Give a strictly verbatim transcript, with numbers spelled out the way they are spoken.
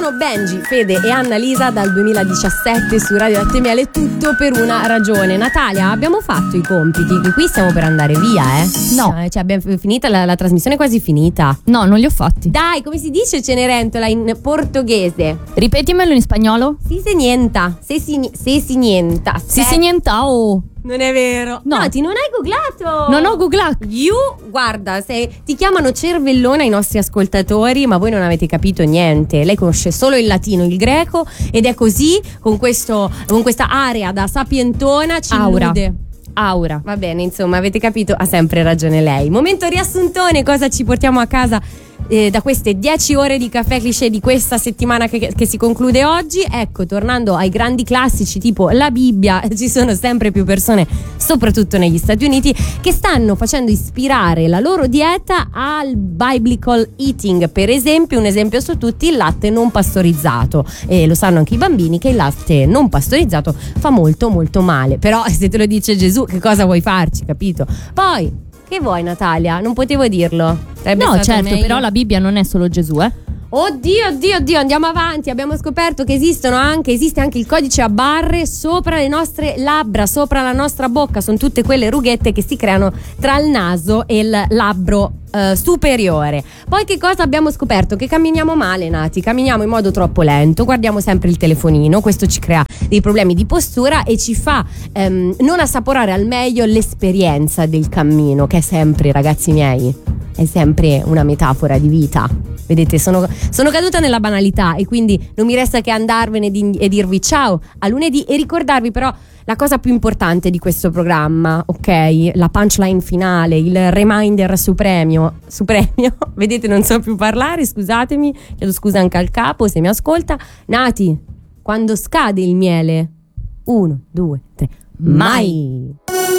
Sono Benji, Fede e Annalisa dal duemiladiciassette su Radio Latte e Miele, tutto per una ragione. Natalia, abbiamo fatto i compiti, che qui stiamo per andare via, eh? No. Cioè, abbiamo finita, la, la trasmissione è quasi finita. No, non li ho fatti. Dai, come si dice Cenerentola in portoghese? Ripetimelo in spagnolo. Si se nienta, se si, se si nienta. Si si nientao. Non è vero. No. No, ti non hai googlato. Non ho googlato. You, guarda, se ti chiamano cervellona i nostri ascoltatori, ma voi non avete capito niente. Lei conosce solo il latino, il greco, ed è così, con questo, con questa area da sapientona ci Aura. illude. Aura. Va bene, insomma, avete capito, ha sempre ragione lei. Momento riassuntone, cosa ci portiamo a casa eh, da queste dieci ore di caffè cliché di questa settimana che, che si conclude oggi. Ecco, tornando ai grandi classici tipo la Bibbia, ci sono sempre più persone, soprattutto negli Stati Uniti, che stanno facendo ispirare la loro dieta al biblical eating. Per esempio, un esempio su tutti, il latte non pastorizzato, e lo sanno anche i bambini che il latte non pastorizzato fa molto molto male. Però se te lo dice Gesù, che cosa vuoi farci, capito? Poi, che vuoi Natalia? Non potevo dirlo. Sarebbe No, stato certo, meglio. però la Bibbia non è solo Gesù, eh. Oddio, oddio, oddio, andiamo avanti. Abbiamo scoperto che esistono anche, esiste anche il codice a barre sopra le nostre labbra, sopra la nostra bocca. Sono tutte quelle rughette che si creano tra il naso e il labbro eh, superiore. Poi che cosa abbiamo scoperto? Che camminiamo male, Nati, camminiamo in modo troppo lento, guardiamo sempre il telefonino, questo ci crea dei problemi di postura e ci fa ehm, non assaporare al meglio l'esperienza del cammino, che è sempre, ragazzi miei, è sempre una metafora di vita. Vedete, sono, sono caduta nella banalità e quindi non mi resta che andarvene di, e dirvi ciao a lunedì e ricordarvi però la cosa più importante di questo programma, ok? La punchline finale, il reminder supremo, supremio. Vedete, non so più parlare, scusatemi, chiedo scusa anche al capo se mi ascolta. Nati, quando scade il miele? Uno, due, tre, mai!